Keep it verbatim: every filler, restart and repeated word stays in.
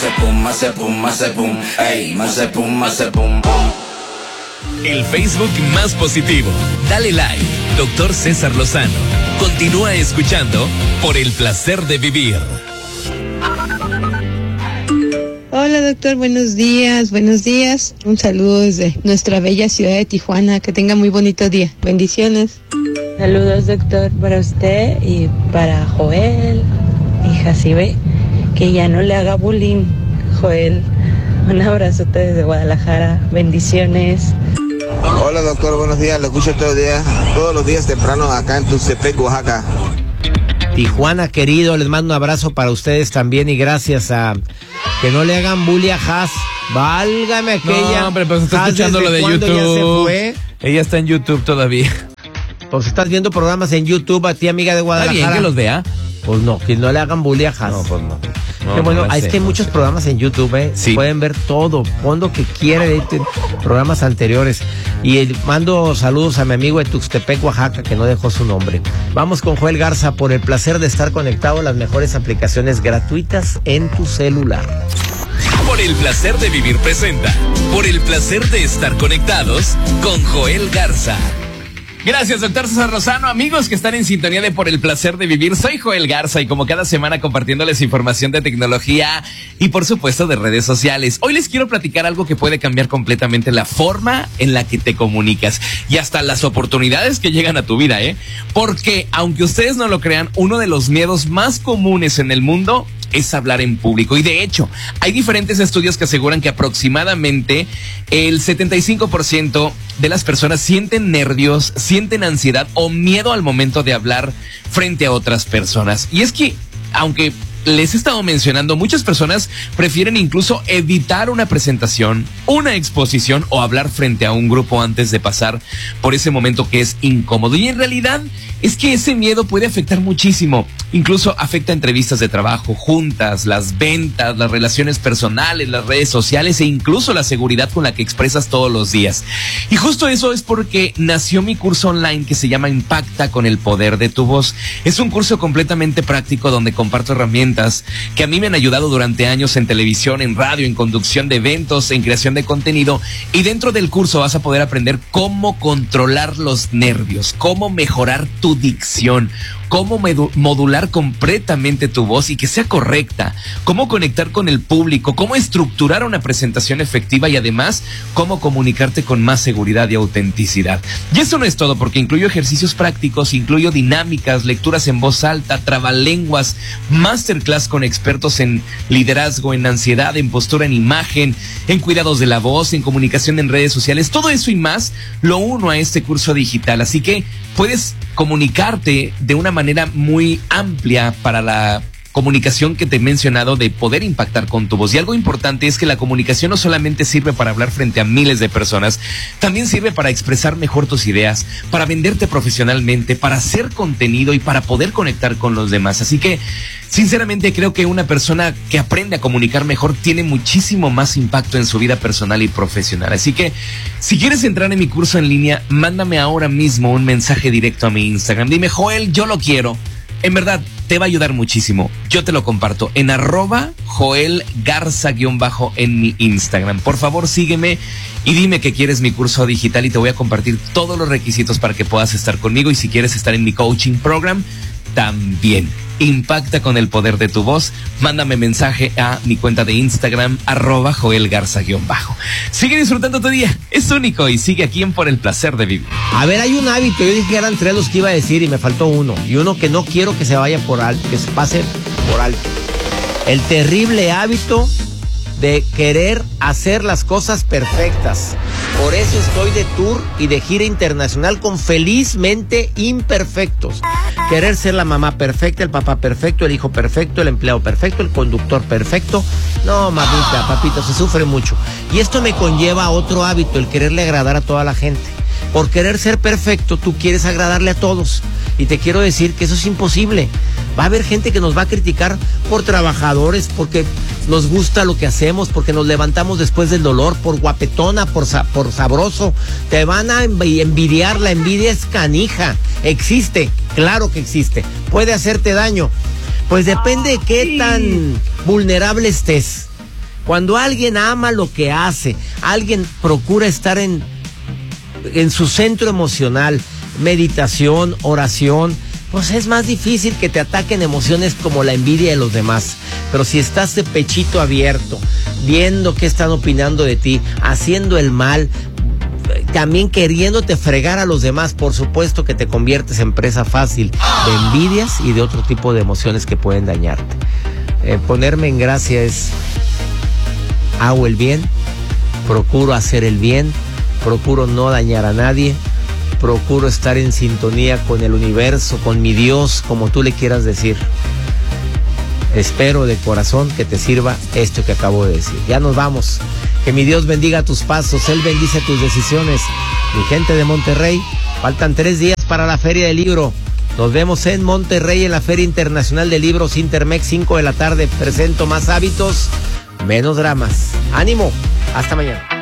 pum, hace pum, hace pum, ey, hace pum, hace pum, pum. El Facebook más positivo. Dale like, doctor César Lozano. Continúa escuchando Por el Placer de Vivir. Hola doctor, buenos días, buenos días. Un saludo desde nuestra bella ciudad de Tijuana. Que tenga muy bonito día. Bendiciones. Saludos doctor para usted y para Joel y Jacibe. Que ya no le haga bullying, Joel. Un abrazote desde Guadalajara. Bendiciones. Hola doctor, buenos días. Lo escucho todos los días, todos los días temprano acá en Tuxtepec, Oaxaca. Tijuana querido, les mando un abrazo para ustedes también y gracias a que no le hagan bully a Has. Válgame aquella. No, hombre, pues está Has, escuchando lo de ¿cuándo YouTube. Ya se fue? Ella está en YouTube todavía. Pues estás viendo programas en YouTube a ti, amiga de Guadalajara. Está bien que los vea. Pues no, que no le hagan bully a Has. No, pues no. No, Qué bueno, no es sé, que hay no muchos sé. programas en YouTube, ¿eh? Sí. Pueden ver todo, pon lo que quieren, programas anteriores. Y el, mando saludos a mi amigo de Tuxtepec, Oaxaca, que no dejó su nombre. Vamos con Joel Garza, por el placer de estar conectado a las mejores aplicaciones gratuitas en tu celular. Por el Placer de Vivir presenta Por el Placer de Estar Conectados con Joel Garza. Gracias, doctor César Lozano. Amigos que están en sintonía de Por el Placer de Vivir, soy Joel Garza y como cada semana compartiéndoles información de tecnología y por supuesto de redes sociales. Hoy les quiero platicar algo que puede cambiar completamente la forma en la que te comunicas y hasta las oportunidades que llegan a tu vida, ¿eh? Porque, aunque ustedes no lo crean, uno de los miedos más comunes en el mundo es hablar en público. Y de hecho, hay diferentes estudios que aseguran que aproximadamente el setenta y cinco por ciento de las personas sienten nervios, sienten ansiedad o miedo al momento de hablar frente a otras personas. Y es que, aunque les he estado mencionando, muchas personas prefieren incluso evitar una presentación, una exposición o hablar frente a un grupo antes de pasar por ese momento que es incómodo. Y en realidad es que ese miedo puede afectar muchísimo. Incluso afecta entrevistas de trabajo, juntas, las ventas, las relaciones personales, las redes sociales e incluso la seguridad con la que expresas todos los días. Y justo eso es porque nació mi curso online que se llama Impacta con el Poder de tu Voz. Es un curso completamente práctico donde comparto herramientas que a mí me han ayudado durante años en televisión, en radio, en conducción de eventos, en creación de contenido. Y dentro del curso vas a poder aprender cómo controlar los nervios, cómo mejorar tu dicción, cómo modular completamente tu voz y que sea correcta, cómo conectar con el público, cómo estructurar una presentación efectiva y además cómo comunicarte con más seguridad y autenticidad. Y eso no es todo, porque incluyo ejercicios prácticos, incluyo dinámicas, lecturas en voz alta, trabalenguas, masterclass con expertos en liderazgo, en ansiedad, en postura, en imagen, en cuidados de la voz, en comunicación en redes sociales. Todo eso y más lo uno a este curso digital, así que puedes comunicarte de una manera muy amplia para la comunicación que te he mencionado, de poder impactar con tu voz. Y algo importante es que la comunicación no solamente sirve para hablar frente a miles de personas, también sirve para expresar mejor tus ideas, para venderte profesionalmente, para hacer contenido y para poder conectar con los demás. Así que, sinceramente, creo que una persona que aprende a comunicar mejor tiene muchísimo más impacto en su vida personal y profesional. Así que, si quieres entrar en mi curso en línea, mándame ahora mismo un mensaje directo a mi Instagram. Dime, Joel, yo lo quiero. En verdad, te va a ayudar muchísimo. Yo te lo comparto en arroba Joel Garza guión bajo en mi Instagram. Por favor, sígueme y dime que quieres mi curso digital y te voy a compartir todos los requisitos para que puedas estar conmigo. Y si quieres estar en mi coaching program, también. Impacta con el poder de tu voz. Mándame mensaje a mi cuenta de Instagram, arroba Joel Garza guión bajo. Sigue disfrutando tu día, es único y sigue aquí en Por el Placer de Vivir. A ver, hay un hábito, yo dije que eran tres los que iba a decir y me faltó uno. Y uno que no quiero que se vaya por alto, que se pase por alto. El terrible hábito de querer hacer las cosas perfectas. Por eso estoy de tour y de gira internacional con Felizmente Imperfectos. Querer ser la mamá perfecta, el papá perfecto, el hijo perfecto, el empleado perfecto, el conductor perfecto. No, mamita, papito, se sufre mucho. Y esto me conlleva a otro hábito, el quererle agradar a toda la gente. Por querer ser perfecto, tú quieres agradarle a todos. Y te quiero decir que eso es imposible. Va a haber gente que nos va a criticar por trabajadores, porque nos gusta lo que hacemos, porque nos levantamos después del dolor, por guapetona, por, sa- por sabroso. Te van a envidiar, la envidia es canija. Existe, claro que existe. Puede hacerte daño. Pues depende de qué tan vulnerable estés. Cuando alguien ama lo que hace, alguien procura estar en, en su centro emocional, meditación, oración, pues es más difícil que te ataquen emociones como la envidia de los demás. Pero si estás de pechito abierto, viendo qué están opinando de ti, haciendo el mal, también queriéndote fregar a los demás, por supuesto que te conviertes en presa fácil de envidias y de otro tipo de emociones que pueden dañarte. Eh, ponerme en gracia es: hago el bien, procuro hacer el bien, procuro no dañar a nadie, procuro estar en sintonía con el universo, con mi Dios, como tú le quieras decir. Espero de corazón que te sirva esto que acabo de decir. Ya nos vamos. Que mi Dios bendiga tus pasos, Él bendice tus decisiones. Mi gente de Monterrey, faltan tres días para la Feria del Libro. Nos vemos en Monterrey en la Feria Internacional de Libros Intermex, cinco de la tarde. Presento más hábitos, menos dramas. ¡Ánimo! Hasta mañana.